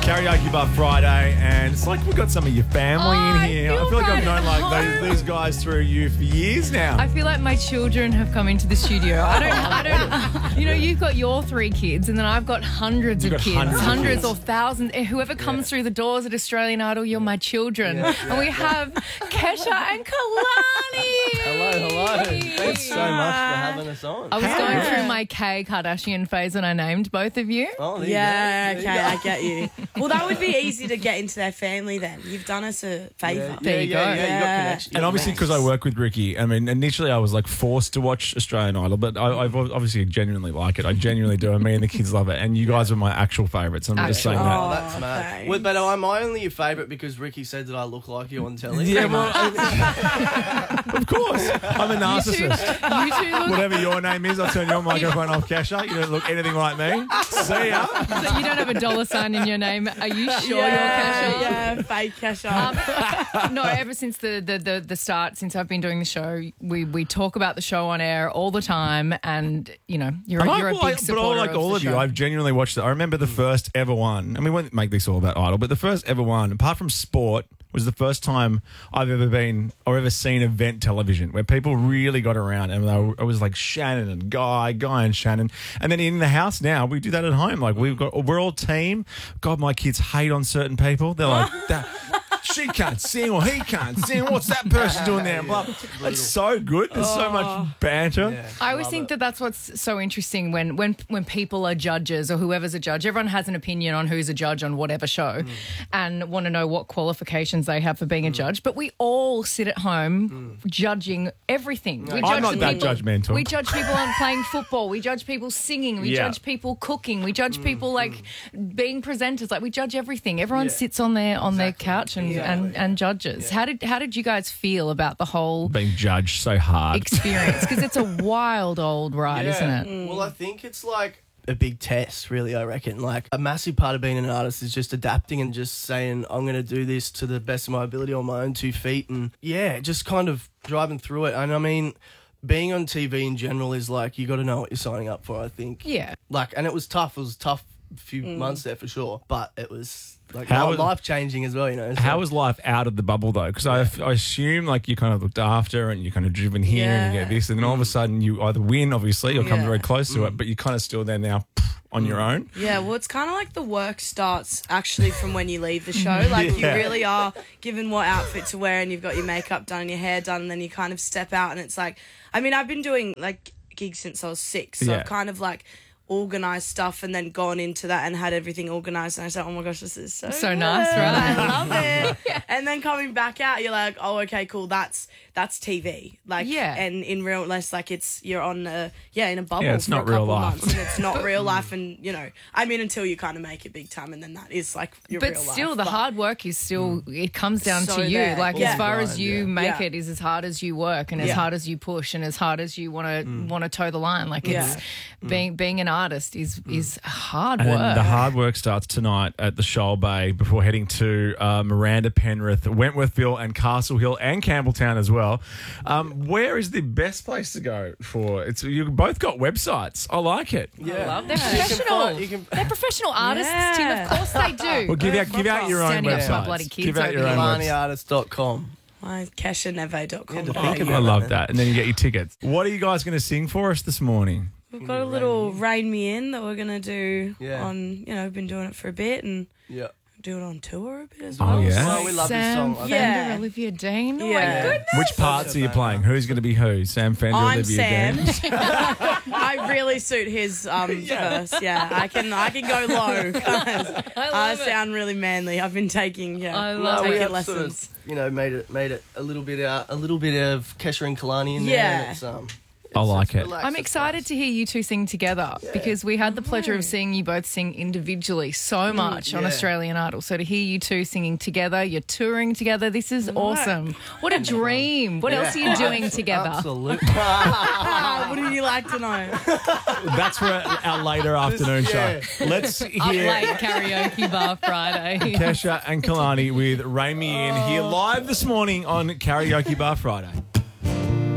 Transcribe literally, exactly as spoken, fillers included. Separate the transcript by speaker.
Speaker 1: Karaoke Bar Friday, and it's like we've got some of your family
Speaker 2: Oh,
Speaker 1: in
Speaker 2: I
Speaker 1: here.
Speaker 2: feel
Speaker 1: I feel like
Speaker 2: right
Speaker 1: I've known
Speaker 2: at
Speaker 1: like
Speaker 2: home.
Speaker 1: those, these guys through you for years now.
Speaker 2: I feel like my children have come into the studio. I don't, I don't, you know, you've got your three kids and then I've got hundreds
Speaker 1: You've
Speaker 2: of
Speaker 1: got
Speaker 2: kids,
Speaker 1: hundreds
Speaker 2: hundreds,
Speaker 1: of
Speaker 2: or thousands. And whoever comes through the doors at Australian Idol, you're my children. And we have Kesha and Kalani.
Speaker 3: Hello, hello. Thanks so much for having us on.
Speaker 2: I was
Speaker 1: How-
Speaker 2: going through my K Kardashian phase when I named both of you.
Speaker 3: Oh, there you
Speaker 4: Yeah,
Speaker 3: go.
Speaker 4: okay, I get you. Well, that would be easy to get into their family then. You've done us a favour.
Speaker 3: Yeah,
Speaker 2: There you
Speaker 3: yeah,
Speaker 2: go.
Speaker 3: Yeah, you got
Speaker 4: Yeah.
Speaker 3: connection. you
Speaker 1: And
Speaker 3: got
Speaker 1: obviously,
Speaker 3: connection.
Speaker 1: because I work with Ricky, I mean, initially I was like forced to watch Australian Idol, but I, I've obviously genuinely like it. I genuinely do. And me and the kids love it. And you guys are my actual favourites. I'm just saying
Speaker 3: Oh,
Speaker 1: that.
Speaker 3: that's mad.
Speaker 4: thanks.
Speaker 3: Well, but am I only your favourite because Ricky said that I look like you on telly?
Speaker 1: Yeah, well, of course. I'm a
Speaker 2: You two,
Speaker 1: narcissist.
Speaker 2: you two look.
Speaker 1: Whatever your name is, I'll turn your microphone off, Kesha. You don't look anything like me. See ya.
Speaker 2: So you don't have a dollar sign in your name. Are you sure
Speaker 4: yeah,
Speaker 2: you're Kesha?
Speaker 4: yeah, fake Kesha.
Speaker 2: Um, no, ever since the, the, the, the start, since I've been doing the show, we, we talk about the show on air all the time, and you know you're,
Speaker 1: And I-
Speaker 2: you're a
Speaker 1: well,
Speaker 2: big
Speaker 1: I-
Speaker 2: supporter
Speaker 1: But I like
Speaker 2: of
Speaker 1: all
Speaker 2: the
Speaker 1: of you.
Speaker 2: show.
Speaker 1: I've genuinely watched it. I remember the first ever one, and we won't make this all about Idol, but the first ever one, apart from sport, was the first time I've ever been or ever seen event television where people really got around, and they were, it was like Shannon and Guy, Guy and Shannon, and then in the house now we do that at home. Like we've got, we're all team. God, my kids hate on certain people. They're like that. She can't sing or he can't sing. What's that person doing there? Blah. It's so good. There's so much banter.
Speaker 3: Yeah.
Speaker 2: I always
Speaker 3: Love
Speaker 2: think
Speaker 3: it.
Speaker 2: that that's what's so interesting when, when when people are judges or whoever's a judge. Everyone has an opinion on who's a judge on whatever show
Speaker 3: Mm.
Speaker 2: and want to know what qualifications they have for being a judge. But we all sit at home judging everything. We
Speaker 1: I'm
Speaker 2: judge
Speaker 1: not that
Speaker 2: people-
Speaker 1: judgmental.
Speaker 2: We judge people on playing football. We judge people singing. We
Speaker 1: Yeah.
Speaker 2: judge people cooking. We judge people like being presenters. Like we judge everything. Everyone
Speaker 3: Yeah.
Speaker 2: sits on their on their
Speaker 3: Exactly.
Speaker 2: couch and,
Speaker 3: Exactly.
Speaker 2: and, and judges. How did how did you guys feel about the whole
Speaker 1: Being judged so hard.
Speaker 2: experience? Because it's a wild old ride, isn't it?
Speaker 3: Well, I think it's like a big test, really, I reckon. Like, a massive part of being an artist is just adapting and just saying, I'm going to do this to the best of my ability on my own two feet. And, yeah, just kind of driving through it. And, I mean, being on T V in general is like, you got to know what you're signing up for, I think.
Speaker 2: Yeah.
Speaker 3: Like, and it was tough. It was tough a few months there for sure. But it was, like,
Speaker 1: How was-
Speaker 3: life-changing as well, you know. So-
Speaker 1: How was life out of the bubble though? Because I, I assume like you kind of looked after and you kind of driven here and you
Speaker 4: Yeah.
Speaker 1: get this, and then all of a sudden you either win, obviously, or come
Speaker 4: Yeah.
Speaker 1: very close to it, but you're kind of still there now on your own.
Speaker 4: Yeah, well, it's kind of like the work starts actually from when you leave the show. Like, you
Speaker 1: Yeah.
Speaker 4: really are given what outfit to wear and you've got your makeup done and your hair done, and then you kind of step out and it's like, I mean, I've been doing, like, gigs since I was six, so
Speaker 1: Yeah.
Speaker 4: I've kind of, like, organised stuff and then gone into that and had everything organised, and I said, oh my gosh, this is so
Speaker 2: So
Speaker 4: good.
Speaker 2: nice, right?
Speaker 4: I love it. And then coming back out, you're like, oh, okay, cool, that's that's T V. Like,
Speaker 2: Yeah.
Speaker 4: and in real life, like, it's, you're on a, yeah, in a bubble
Speaker 1: Yeah, it's
Speaker 4: for
Speaker 1: not
Speaker 4: a couple
Speaker 1: real life.
Speaker 4: months, and it's not real life, and, you know, I mean, until you kind of make it big time, and then that is, like, your
Speaker 2: But
Speaker 4: real life.
Speaker 2: still, the
Speaker 4: But-
Speaker 2: hard work is still, it comes down
Speaker 4: So
Speaker 2: to you.
Speaker 4: there.
Speaker 2: Like,
Speaker 4: Yeah.
Speaker 2: as far as
Speaker 3: Grind,
Speaker 2: you
Speaker 3: yeah.
Speaker 2: make
Speaker 4: Yeah.
Speaker 2: it is as hard as you work and as
Speaker 4: Yeah.
Speaker 2: hard as you push and as hard as you want to want to toe the line. Like, it's being being an artist is is hard
Speaker 1: And
Speaker 2: work.
Speaker 1: then the hard work starts tonight at the Shoal Bay before heading to uh, Miranda, Penrith, Wentworthville, and Castle Hill, and Campbelltown as well. Um, where is the best place to go for? It's you both got websites. I like it.
Speaker 3: Yeah.
Speaker 4: love
Speaker 2: They're
Speaker 4: that.
Speaker 3: You can
Speaker 2: professional.
Speaker 3: find- you can-
Speaker 2: They're professional artists,
Speaker 4: Yeah.
Speaker 2: Tim. Of course they do.
Speaker 1: Well, give out give out your own
Speaker 2: Standing up to my
Speaker 1: websites.
Speaker 2: bloody kids
Speaker 1: Give out
Speaker 2: over
Speaker 1: your own
Speaker 2: here.
Speaker 1: websites.
Speaker 3: Kalani artist dot com.
Speaker 4: My kesha neve dot com.
Speaker 3: Yeah, to think
Speaker 1: I
Speaker 3: about
Speaker 1: love
Speaker 3: it.
Speaker 1: that. And then you get your tickets. What are you guys going to sing for us this morning?
Speaker 4: We've got a little Rain Me In that we're going to do
Speaker 3: Yeah.
Speaker 4: on, you know, we've been doing it for a bit and
Speaker 3: Yeah.
Speaker 4: do it on tour a bit as
Speaker 1: Oh,
Speaker 4: well.
Speaker 1: yeah?
Speaker 3: Oh, we love this
Speaker 2: Sam
Speaker 3: song. I
Speaker 2: Fender,
Speaker 3: think-
Speaker 4: Yeah.
Speaker 2: Olivia Dean. Oh, my
Speaker 4: Yeah.
Speaker 2: goodness.
Speaker 1: Which parts are you playing? Who's going to be who? Sam Fender,
Speaker 4: I'm
Speaker 1: Olivia
Speaker 4: Sam.
Speaker 1: Dean?
Speaker 4: I really suit his um, verse. Yeah, I can I can go low. guys.
Speaker 2: I
Speaker 4: I
Speaker 2: love it.
Speaker 4: sound really manly. I've been taking yeah,
Speaker 2: I
Speaker 3: No,
Speaker 2: love
Speaker 3: we
Speaker 4: taking
Speaker 3: have
Speaker 4: lessons.
Speaker 3: sort of, you know, made it made it a little bit uh, a little bit of Kesha and Kalani in there.
Speaker 4: Yeah.
Speaker 3: And it's, um,
Speaker 1: I
Speaker 3: it's-
Speaker 1: like
Speaker 3: it's
Speaker 1: it.
Speaker 3: relaxed,
Speaker 2: I'm
Speaker 3: it's
Speaker 2: excited
Speaker 3: nice.
Speaker 2: to hear you two sing together because we had the pleasure of seeing you both sing individually so much on
Speaker 3: yeah.
Speaker 2: Australian Idol. So to hear you two singing together, you're touring together, this is awesome. What a dream. What else are you doing together?
Speaker 3: Absolutely.
Speaker 4: Ah, what do you like to know?
Speaker 1: That's for our, our later afternoon
Speaker 3: yeah.
Speaker 1: show. Let's
Speaker 2: Up
Speaker 1: hear
Speaker 2: late karaoke bar Friday.
Speaker 1: Kesha and Kalani with Rain Me In here live this morning on Karaoke Bar Friday.